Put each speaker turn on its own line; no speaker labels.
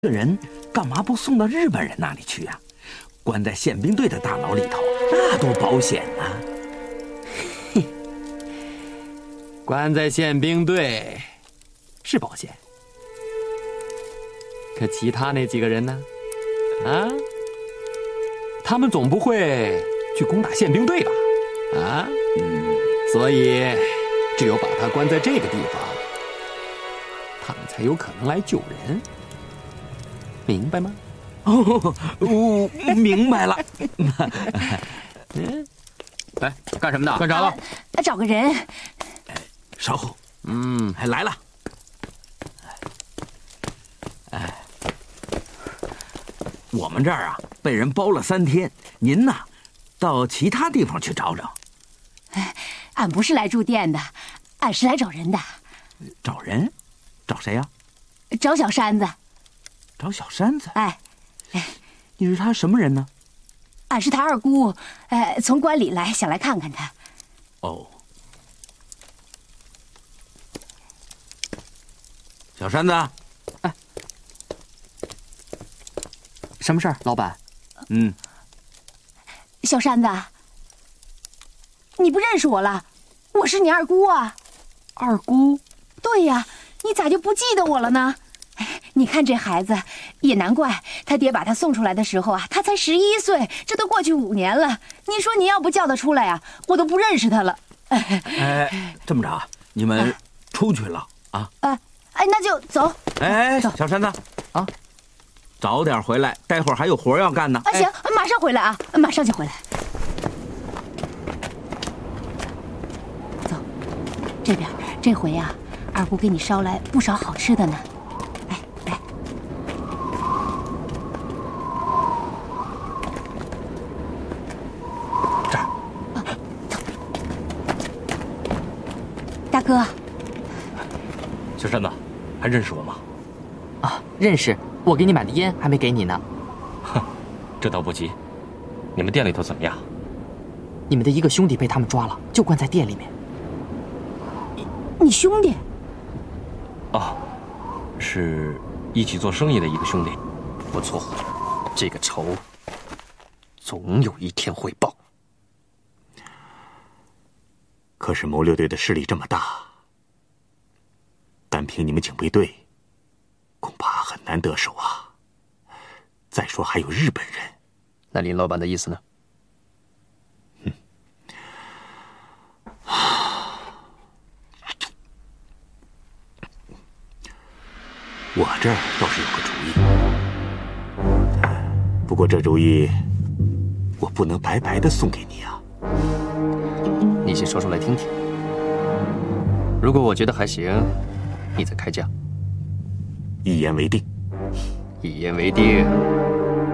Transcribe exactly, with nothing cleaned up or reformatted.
这人干嘛不送到日本人那里去呀、啊？关在宪兵队的大牢里头，那多保险啊！
嘿，关在宪兵队是保险，可其他那几个人呢？啊，他们总不会去攻打宪兵队吧？啊，嗯，所以只有把他关在这个地方，他们才有可能来救人。 明白吗？
哦，我明白了。
嗯，哎，干什么呢？
干啥了？
啊，找个人。
稍后。
嗯，
哎，来了。哎，我们这儿啊，被人包了三天。您呢，到其他地方去找找。
哎，俺不是来住店的，俺是来找人的。
找人？找谁呀、
啊？找小山子。
找小山子，
哎，哎，
你是他什么人呢？
俺是他二姑，哎，从关里来，想来看看他。
哦，小山子，
哎，什么事儿，老板？
嗯，
小山子，你不认识我了？我是你二姑啊。
二姑？
对呀，你咋就不记得我了呢？ 你看这孩子，也难怪他爹把他送出来的时候啊，他才十一岁，这都过去五年了。你说你要不叫他出来啊，我都不认识他了。
哎，这么着，你们出去了啊？
哎哎，那就走。
哎，小山子啊，早点回来，待会儿还有活要干呢。
啊，行，马上回来啊，马上就回来。走，这边，这回啊，二姑给你捎来不少好吃的呢。 大哥，
小山子，还认识我吗？
啊，认识。我给你买的烟还没给你呢。
哼，这倒不急。你们店里头怎么样？
你们的一个兄弟被他们抓了，就关在店里面。
你你兄弟？
哦，是一起做生意的一个兄弟。
不错，这个仇总有一天会报。
可是谋略队的势力这么大，单凭你们警备队，恐怕很难得手啊。再说还有日本人，
那林老板的意思呢？
嗯，我这儿倒是有个主意，不过这主意我不能白白的送给你啊。
你先说出来听听。如果我觉得还行，你再开价。
一言为定。
一言为定。